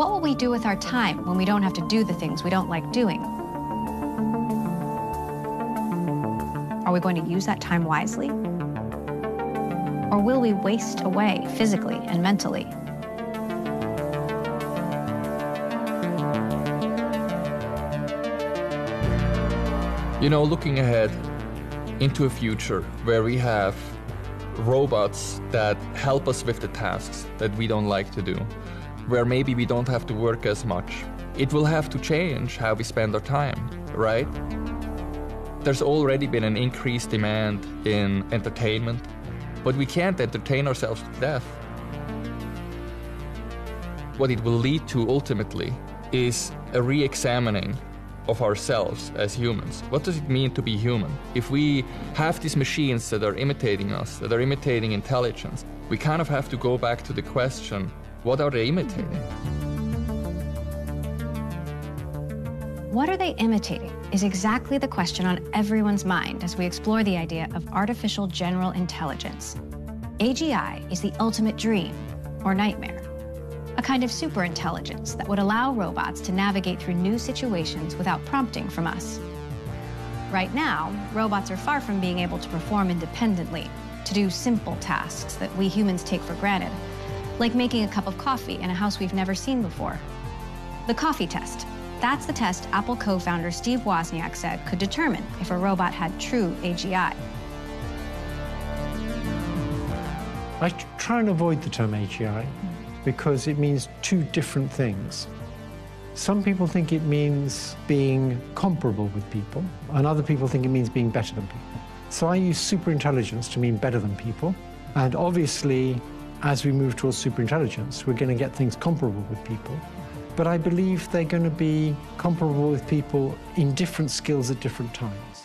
what will we do with our time when we don't have to do the things we don't like doing? Are we going to use that time wisely? Or will we waste away physically and mentally? You know, looking ahead into a future where we have robots that help us with the tasks that we don't like to do, where maybe we don't have to work as much, it will have to change how we spend our time, right? There's already been an increased demand in entertainment, but we can't entertain ourselves to death. What it will lead to ultimately is a re-examining of ourselves as humans. What does it mean to be human? If we have these machines that are imitating us, that are imitating intelligence, we kind of have to go back to the question, what are they imitating? What are they imitating is exactly the question on everyone's mind as we explore the idea of artificial general intelligence. AGI is the ultimate dream or nightmare. A kind of superintelligence that would allow robots to navigate through new situations without prompting from us. Right now, robots are far from being able to perform independently, to do simple tasks that we humans take for granted, like making a cup of coffee in a house we've never seen before. The coffee test. That's the test Apple co-founder Steve Wozniak said could determine if a robot had true AGI. I try and avoid the term AGI because it means two different things. Some people think it means being comparable with people, and other people think it means being better than people. So I use superintelligence to mean better than people, and obviously, as we move towards superintelligence, we're going to get things comparable with people. But I believe they're going to be comparable with people in different skills at different times.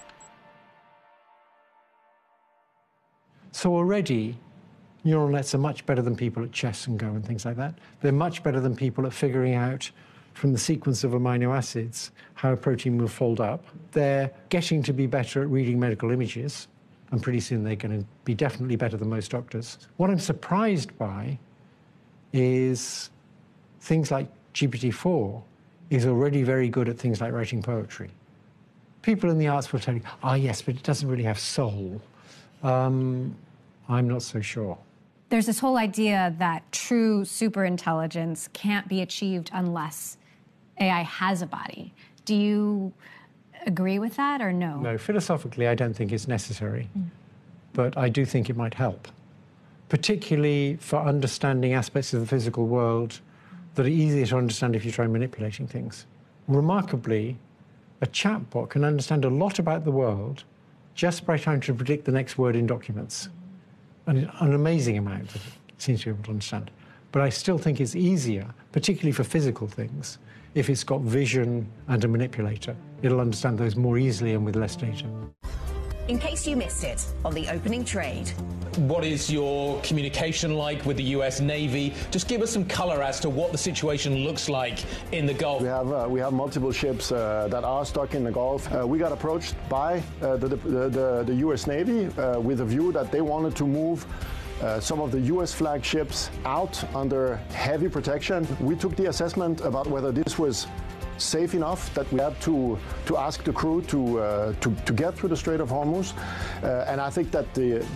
So already, neural nets are much better than people at chess and Go and things like that. They're much better than people at figuring out from the sequence of amino acids how a protein will fold up. They're getting to be better at reading medical images, and pretty soon they're going to be definitely better than most doctors. What I'm surprised by is things like GPT-4 is already very good at things like writing poetry. People in the arts will tell you, yes, but it doesn't really have soul. I'm not so sure. There's this whole idea that true superintelligence can't be achieved unless AI has a body. Do you agree with that or no? No, philosophically, I don't think it's necessary. But I do think it might help, particularly for understanding aspects of the physical world that are easier to understand if you try manipulating things. Remarkably, a chatbot can understand a lot about the world just by trying to predict the next word in documents. An amazing amount that it seems to be able to understand. But I still think it's easier, particularly for physical things, if it's got vision and a manipulator. It'll understand those more easily and with less data. In case you missed it on the opening trade. What is your communication like with the US Navy? Just give us some color as to what the situation looks like in the Gulf. We have multiple ships that are stuck in the Gulf. We got approached by the US Navy with a view that they wanted to move some of the US flag ships out under heavy protection. We took the assessment about whether this was safe enough that we had to ask the crew to get through the Strait of Hormuz. And I think that the